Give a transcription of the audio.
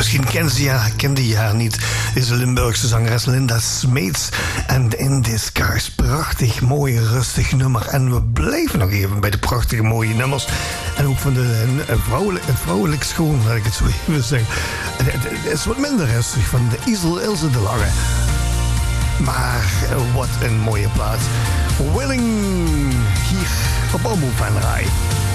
Misschien kende je haar niet. Deze Limburgse zangeres Linda Smeets. En In Disguise. Prachtig, mooi, rustig nummer. En we blijven nog even bij de prachtige, mooie nummers. En ook van de vrouwelijk schoon, laat ik het zo even zeggen. Het is wat minder rustig van de Ilse de Lange. Maar wat een mooie plaat. Willing hier op Omroep Venray.